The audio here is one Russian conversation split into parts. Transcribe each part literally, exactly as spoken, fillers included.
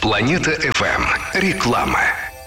Планета эф эм. Реклама.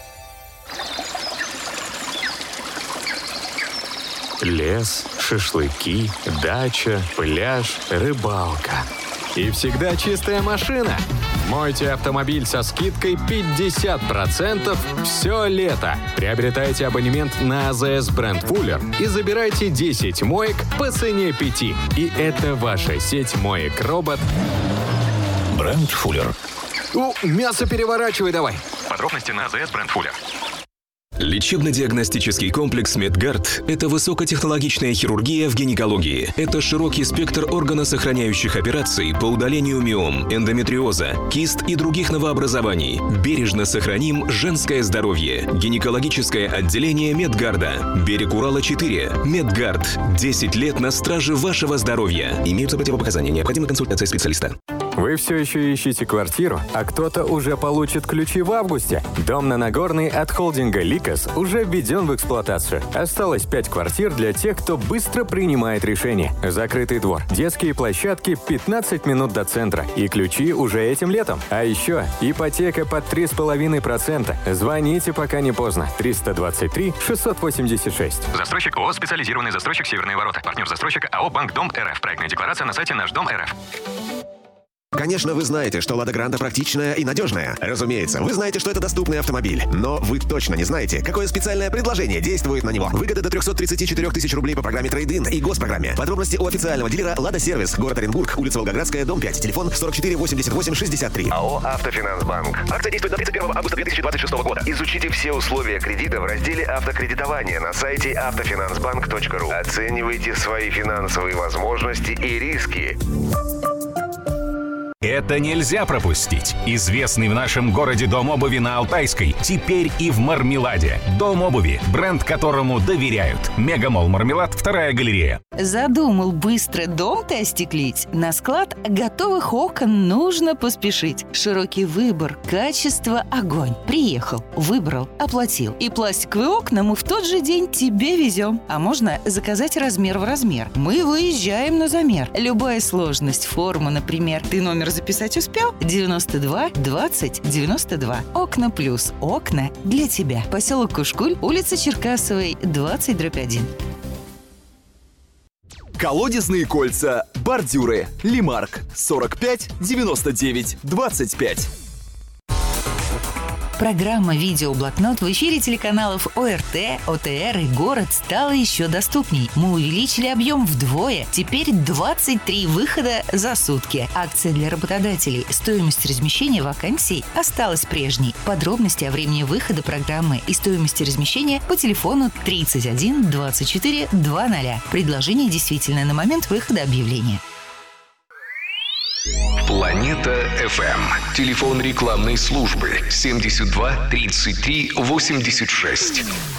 Лес, шашлыки, дача, пляж, рыбалка. И всегда чистая машина. Мойте автомобиль со скидкой пятьдесят процентов все лето. Приобретайте абонемент на а зэ эс Brand Fuller и забирайте десять моек по цене пяти. И это ваша сеть моек-робот Brand Fuller. Ну, мясо переворачивай давай. Подробности на а зэ эс Brand Fuller. Лечебно-диагностический комплекс Медгард – это высокотехнологичная хирургия в гинекологии. Это широкий спектр органосохраняющих операций по удалению миом, эндометриоза, кист и других новообразований. Бережно сохраним женское здоровье. Гинекологическое отделение Медгарда. Берег Урала, четыре. Медгард. десять лет на страже вашего здоровья. Имеются противопоказания. Необходима консультация специалиста. Вы все еще ищете квартиру, а кто-то уже получит ключи в августе? Дом на Нагорной от холдинга «Ликос» уже введен в эксплуатацию. Осталось пять квартир для тех, кто быстро принимает решения. Закрытый двор, детские площадки, пятнадцать минут до центра. И ключи уже этим летом. А еще ипотека под три с половиной процента. Звоните, пока не поздно. триста двадцать три шестьсот восемьдесят шесть. Застройщик ООО «Специализированный застройщик Северные ворота». Партнер застройщика АО «Банк Дом РФ». Проектная декларация на сайте Наш Дом РФ. Конечно, вы знаете, что «Лада Гранта» практичная и надежная. Разумеется, вы знаете, что это доступный автомобиль. Но вы точно не знаете, какое специальное предложение действует на него. Выгода до триста тридцать четыре тысячи рублей по программе «Трейд-ин» и госпрограмме. Подробности у официального дилера «Лада Сервис», город Оренбург, улица Волгоградская, дом пять, телефон сорок четыре восемьдесят восемь шестьдесят три. АО «Автофинансбанк». Акция действует до тридцать первого августа две тысячи двадцать шестого года. Изучите все условия кредита в разделе «Автокредитование» на сайте автофинансбанк точка ру. Оценивайте свои финансовые возможности и риски. Это нельзя пропустить. Известный в нашем городе дом обуви на Алтайской теперь и в Мармеладе. Дом обуви, бренд которому доверяют. Мегамолл Мармелад, вторая галерея. Задумал быстро дом-то остеклить? На склад готовых окон нужно поспешить. Широкий выбор, качество, огонь. Приехал, выбрал, оплатил. И пластиковые окна мы в тот же день тебе везем. А можно заказать размер в размер. Мы выезжаем на замер. Любая сложность, форма, например. Ты номер записать успел? девяносто два двадцать девяносто два. Окна плюс. Окна для тебя. Поселок Кушкуль, улица Черкасовой, двадцать дробь один. Колодезные кольца, бордюры, Лимарк, сорок пять девяносто девять двадцать пять. Программа «Видеоблокнот» в эфире телеканалов о эр тэ, о тэ эр и «Город» стала еще доступней. Мы увеличили объем вдвое. Теперь двадцать три выхода за сутки. Акция для работодателей. Стоимость размещения вакансий осталась прежней. Подробности о времени выхода программы и стоимости размещения по телефону тридцать один двадцать четыре двадцать. Предложение действительно на момент выхода объявления. Планета эф эм. Телефон рекламной службы семьдесят два тридцать три восемьдесят шесть.